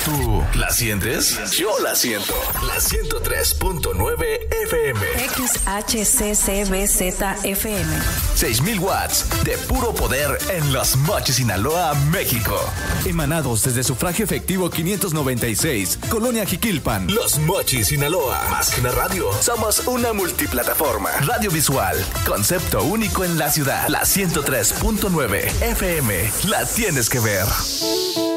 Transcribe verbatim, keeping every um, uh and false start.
¿Tú la sientes? Yo la siento. La ciento tres punto nueve F M. X H C C B Z F M. seis mil watts de puro poder en Los Mochis, Sinaloa, México. Emanados desde sufragio efectivo quinientos noventa y seis, Colonia Jiquilpan. Los Mochis, Sinaloa. Más que una radio, somos una multiplataforma. Radio visual. Concepto único en la ciudad. La ciento tres punto nueve F M. La tienes que ver.